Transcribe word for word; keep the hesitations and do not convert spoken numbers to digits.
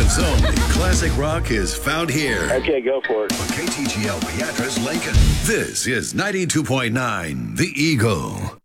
World's only classic rock is found here. Okay, go for it. On K T G L Beatrice, Lincoln. This is ninety-two point nine The Eagle.